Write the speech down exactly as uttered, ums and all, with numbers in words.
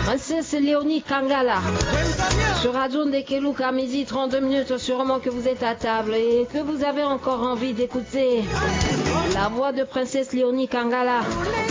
Princesse Léonie Kangala. Sur Radio Ndekelouk à midi trente-deux minutes, sûrement que vous êtes à table et que vous avez encore envie d'écouter la voix de Princesse Léonie Kangala.